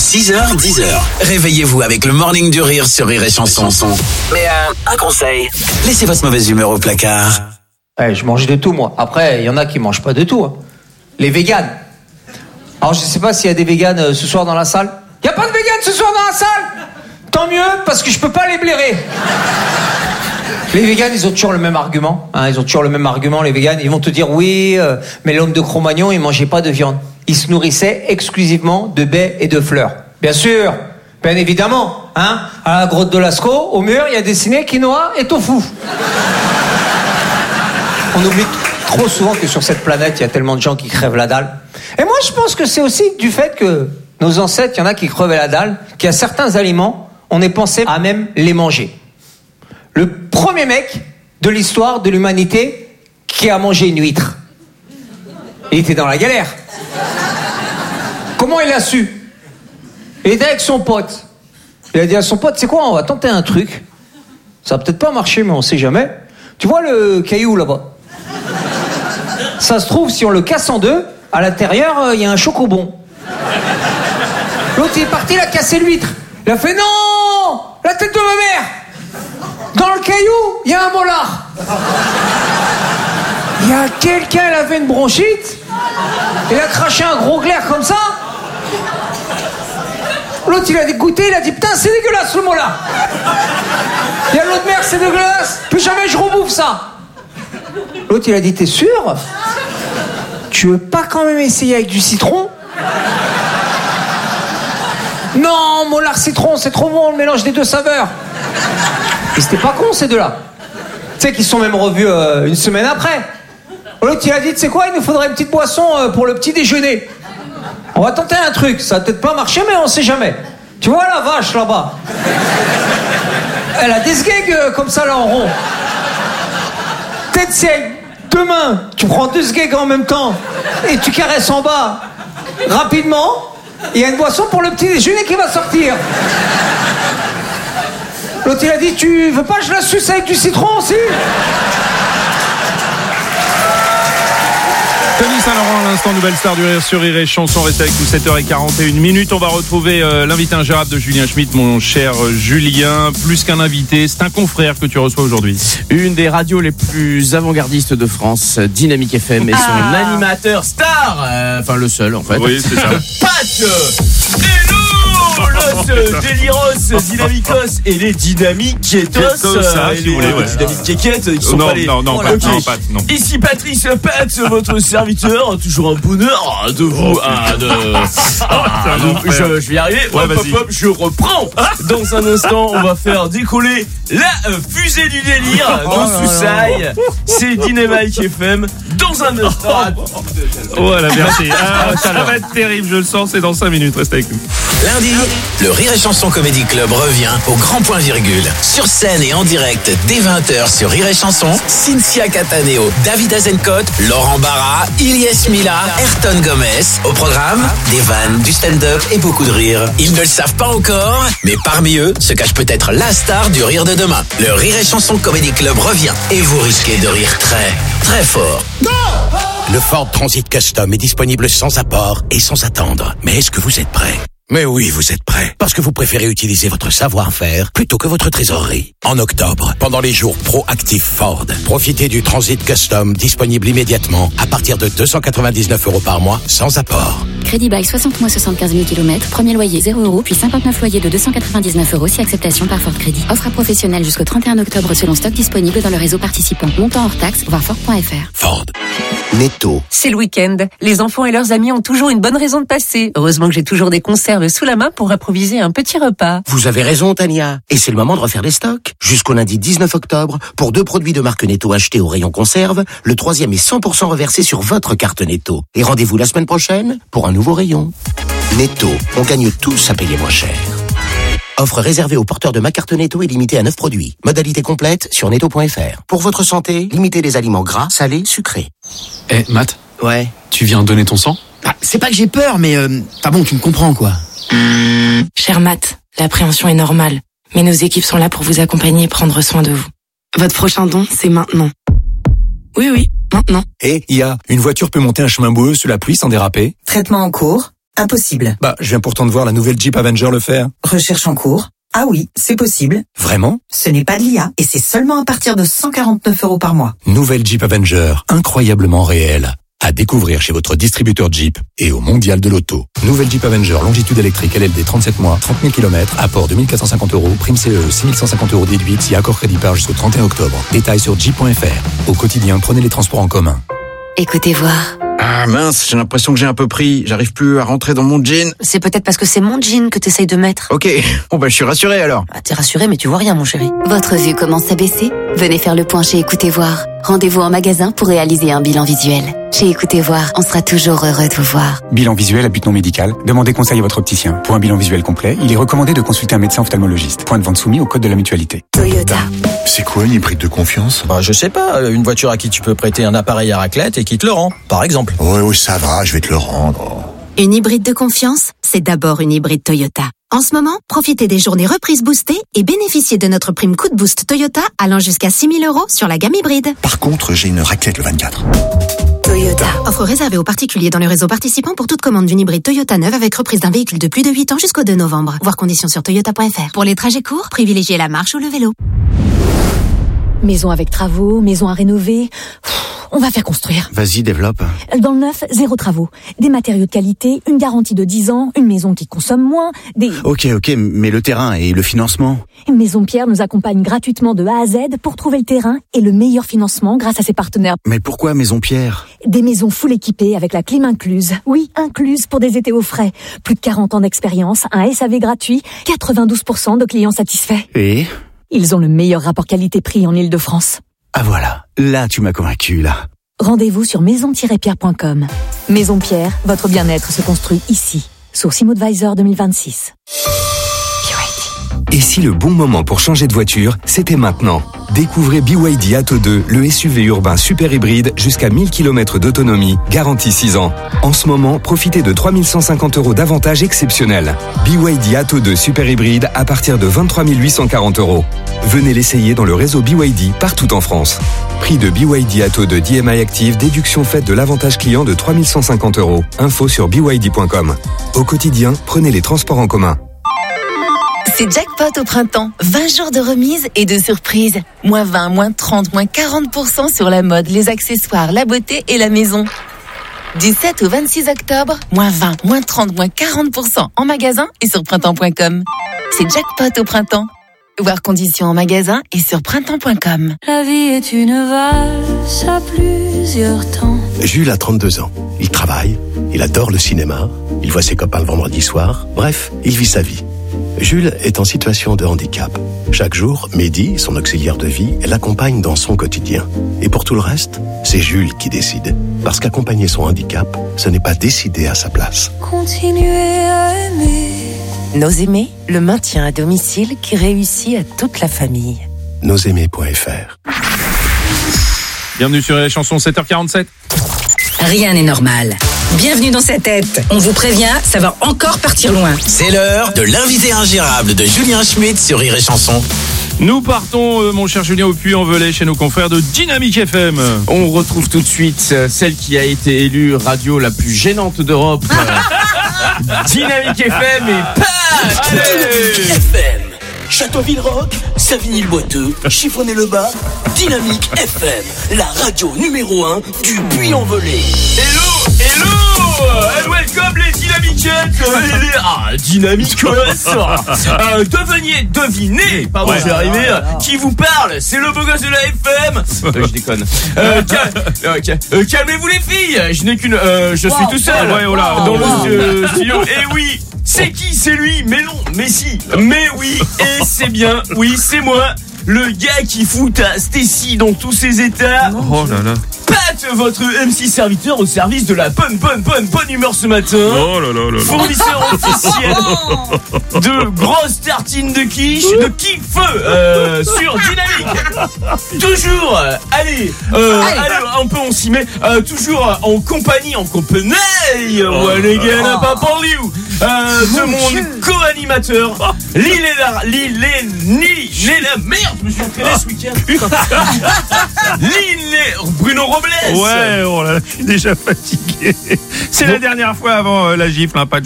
6h, 10h. Réveillez-vous avec le Morning du Rire sur Rire et Chanson. Mais un conseil, laissez votre mauvaise humeur au placard. Je mange de tout, moi. Après, il y en a qui mangent pas de tout. Hein. Les véganes. Alors, je sais pas s'il y a des véganes ce soir dans la salle. Il y a pas de véganes ce soir dans la salle. Tant mieux, parce que je peux pas les blairer. Les véganes, ils ont toujours le même argument. Hein, les véganes. Ils vont te dire, oui, mais l'homme de Cro-Magnon, il mangeait pas de viande. Il se nourrissait exclusivement de baies et de fleurs. Bien sûr, bien évidemment. Hein, à la grotte de Lascaux, au mur, il y a dessiné quinoa et tofu. On oublie trop souvent que sur cette planète, il y a tellement de gens qui crèvent la dalle. Et moi, je pense que c'est aussi du fait que nos ancêtres, il y en a qui crevaient la dalle, qu'il y a certains aliments, on est pensé à même les manger. Le premier mec de l'histoire de l'humanité qui a mangé une huître. Il était dans la galère. Comment il a su? Il était avec son pote. Il a dit à son pote, c'est quoi, on va tenter un truc. Ça va peut-être pas marcher, mais on sait jamais. Tu vois le caillou là-bas? Ça se trouve, si on le casse en deux, à l'intérieur, il y a un chocobon. L'autre, il est parti, il a cassé l'huître. Il a fait, non! La tête de ma mère! Dans le caillou, il y a un molar. Il y a quelqu'un, il avait une bronchite. Il a craché un gros glaire comme ça. L'autre, il a goûté, il a dit, putain, c'est dégueulasse le molar. Il y a l'autre mère, c'est dégueulasse. Plus jamais je rebouffe ça. L'autre, il a dit, t'es sûr? Tu veux pas quand même essayer avec du citron? Non, molar citron, c'est trop bon, le mélange des deux saveurs. Et c'était pas con, ces deux-là. Tu sais qu'ils se sont même revus une semaine après. L'autre, il a dit, tu sais quoi, il nous faudrait une petite boisson pour le petit déjeuner. On va tenter un truc, ça va peut-être pas marcher, mais on sait jamais. Tu vois la vache, là-bas? Elle a des sgegs comme ça, là, en rond. Peut-être si avec deux mains, tu prends deux sgegs en même temps et tu caresses en bas rapidement, il y a une boisson pour le petit déjeuner qui va sortir. L'autre, il a dit, tu veux pas que je la suce avec du citron aussi? Camille Saint-Laurent à l'instant, nouvelle star du Rire sur Rire et Chanson. Restez avec nous, 7h41. On va retrouver l'invité ingérable de Julien Schmitt, mon cher Julien. Plus qu'un invité, c'est un confrère que tu reçois aujourd'hui. Une des radios les plus avant-gardistes de France, Dynamique FM, et son animateur star, enfin le seul en fait. Oui, c'est ça. Pat Los Déliros, Dynamicos et les Dynamiquetos. Si vous voulez, ouais. Dynamiques Kékettes, ils sont non, pas les... Non, okay. Pat, non. Ici Patrice Pat, votre serviteur. Toujours un bonheur de vous. Je vais y arriver. Ouais, hop, je reprends. Dans un instant, on va faire décoller la fusée du délire dans Soussailles. C'est Dynamique FM. Dans un instant. Voilà, merci. Ça va être terrible, je le sens. C'est dans 5 minutes. Restez avec nous. Lundi, le Rire et Chanson Comedy Club revient au grand point virgule. Sur scène et en direct dès 20h sur Rire et Chanson, Cynthia Cataneo, David Azencote, Laurent Barra, Ilyes Mila, Ayrton Gomez. Au programme, des vannes, du stand-up et beaucoup de rire. Ils ne le savent pas encore, mais parmi eux se cache peut-être la star du rire de demain. Le Rire et Chanson Comedy Club revient et vous risquez de rire très, très fort. Le Ford Transit Custom est disponible sans apport et sans attendre. Mais est-ce que vous êtes prêts? Mais oui, vous êtes prêts. Parce que vous préférez utiliser votre savoir-faire plutôt que votre trésorerie. En octobre, pendant les jours proactifs Ford, profitez du Transit Custom disponible immédiatement à partir de 299 € par mois sans apport. Crédit bail 60 mois 75 000 km, premier loyer 0 €, puis 59 loyers de 299 € si acceptation par Ford Crédit. Offre à professionnels jusqu'au 31 octobre selon stock disponible dans le réseau participant. Montant hors taxe, voir Ford.fr. Ford. Netto. C'est le week-end. Les enfants et leurs amis ont toujours une bonne raison de passer. Heureusement que j'ai toujours des conserves sous la main pour improviser un petit repas. Vous avez raison, Tania. Et c'est le moment de refaire les stocks. Jusqu'au lundi 19 octobre, pour 2 produits de marque Netto achetés au rayon conserve, le 3e est 100% reversé sur votre carte Netto. Et rendez-vous la semaine prochaine pour un nouveau rayon. Netto, on gagne tous à payer moins cher. Offre réservée aux porteurs de ma carte Netto et limitée à 9 produits. Modalité complète sur netto.fr. Pour votre santé, limitez les aliments gras, salés, sucrés. Matt. Ouais. Tu viens donner ton sang? C'est pas que j'ai peur, mais bon, tu me comprends quoi. Cher Matt, l'appréhension est normale, mais nos équipes sont là pour vous accompagner et prendre soin de vous. Votre prochain don, c'est maintenant. Oui, maintenant. Et une voiture peut monter un chemin boueux sous la pluie sans déraper. Traitement en cours. Impossible. Bah, je viens pourtant de voir la nouvelle Jeep Avenger le faire. Recherche en cours. Ah oui, c'est possible. Vraiment? Ce n'est pas de l'IA et c'est seulement à partir de 149 € par mois. Nouvelle Jeep Avenger, incroyablement réelle. À découvrir chez votre distributeur Jeep et au Mondial de l'Auto. Nouvelle Jeep Avenger, longitude électrique, LLD 37 mois, 30 000 km, apport 2450 €, prime CE, 6150 € déduite si accord crédit par jusqu'au 31 octobre. Détails sur jeep.fr. Au quotidien, prenez les transports en commun. Écoutez voir. Ah mince, j'ai l'impression que j'ai un peu pris. J'arrive plus à rentrer dans mon jean. C'est peut-être parce que c'est mon jean que t'essayes de mettre. Ok, bon bah je suis rassuré alors. Ah, t'es rassuré mais tu vois rien mon chéri. Votre vue commence à baisser? Venez faire le point chez Écoutez Voir. Rendez-vous en magasin pour réaliser un bilan visuel. Chez Écoutez Voir, on sera toujours heureux de vous voir. Bilan visuel à but non médical. Demandez conseil à votre opticien. Pour un bilan visuel complet, il est recommandé de consulter un médecin ophtalmologiste. Point de vente soumis au code de la mutualité. Toyota. C'est quoi une hybride de confiance? Bah je sais pas, une voiture à qui tu peux prêter un appareil à raclette et qui te le rend, par exemple. Ouais, ça va, je vais te le rendre. Une hybride de confiance, c'est d'abord une hybride Toyota. En ce moment, profitez des journées reprises boostées et bénéficiez de notre prime coup de boost Toyota allant jusqu'à 6 000 € sur la gamme hybride. Par contre, j'ai une raclette le 24. Toyota. Offre réservée aux particuliers dans le réseau participant pour toute commande d'une hybride Toyota neuve avec reprise d'un véhicule de plus de 8 ans jusqu'au 2 novembre. Voir conditions sur toyota.fr. Pour les trajets courts, privilégiez la marche ou le vélo. Maison avec travaux, maison à rénover. On va faire construire. Vas-y, développe. Dans le neuf, 0 travaux. Des matériaux de qualité, une garantie de 10 ans, une maison qui consomme moins, des... Ok, mais le terrain et le financement? Maison Pierre nous accompagne gratuitement de A à Z pour trouver le terrain et le meilleur financement grâce à ses partenaires. Mais pourquoi Maison Pierre? Des maisons full équipées avec la clim incluse. Oui, incluse pour des étés au frais. Plus de 40 ans d'expérience, un SAV gratuit, 92% de clients satisfaits. Et? Ils ont le meilleur rapport qualité-prix en Ile-de-France. Ah voilà, là tu m'as convaincu, là. Rendez-vous sur maison-pierre.com. Maison Pierre, votre bien-être se construit ici. Source ImmoAdvisor 2026. Et si le bon moment pour changer de voiture, c'était maintenant? Découvrez BYD Atto 2, le SUV urbain super hybride jusqu'à 1000 km d'autonomie, garantie 6 ans. En ce moment, profitez de 3 150 € d'avantages exceptionnels. BYD Atto 2 super hybride à partir de 23 840 €. Venez l'essayer dans le réseau BYD partout en France. Prix de BYD Atto 2 DMI Active, déduction faite de l'avantage client de 3 150 €. Info sur byd.com. Au quotidien, prenez les transports en commun. C'est jackpot au printemps. 20 jours de remise et de surprises. Moins 20, moins 30, moins 40% sur la mode, les accessoires, la beauté et la maison. Du 7 au 26 octobre, moins 20, moins 30, moins 40% en magasin et sur printemps.com. C'est jackpot au printemps. Voir conditions en magasin et sur printemps.com. La vie est une valse à plusieurs temps. Jules a 32 ans. Il travaille, il adore le cinéma, il voit ses copains le vendredi soir. Bref, il vit sa vie. Jules est en situation de handicap. Chaque jour, Mehdi, son auxiliaire de vie, l'accompagne dans son quotidien. Et pour tout le reste, c'est Jules qui décide. Parce qu'accompagner son handicap, ce n'est pas décider à sa place. Continuer à aimer. Nos aimés, le maintien à domicile qui réussit à toute la famille. Nosaimés.fr. Bienvenue sur les chansons 7h47. Rien n'est normal. Bienvenue dans sa tête. On vous prévient, ça va encore partir loin. C'est l'heure de l'invité ingérable de Julien Schmitt sur Rire et Chanson. Nous partons, mon cher Julien, au Puy-en-Velay, chez nos confrères de Dynamique FM. On retrouve tout de suite celle qui a été élue radio la plus gênante d'Europe. Dynamique FM et PAC. Dynamique FM. Châteauville-Rock, Savigny-le-Boiteux, Chiffonnet-le-Bas, Dynamique FM, la radio numéro 1 du Puy-en-Velay. Hello, welcome les dynamiquettes. Dynamique devinez, pardon, je vais arriver, qui vous parle, c'est le beau gosse de la FM. Je déconne. Calmez-vous les filles, je n'ai qu'une, je suis tout seul dans le studio. Et oui, c'est qui? C'est lui? Mais non, mais si, mais oui, et c'est bien, oui, c'est moi, le gars qui fout à Stacy dans tous ses états. Oh là là. Pat, votre MC serviteur au service de la bonne humeur ce matin. Oh là là là là. Fournisseur officiel de grosses tartines de quiche, de sur Dynamique. Toujours, allez, un peu on s'y met. Toujours en compagnie, les gars, n'a pas parlé de mon co-animateur, Lille est là, merde, je me suis entraîné ce week-end. Bruno Robles. Ouais, oh là, je suis déjà fatigué. C'est la dernière fois avant la gifle, pas de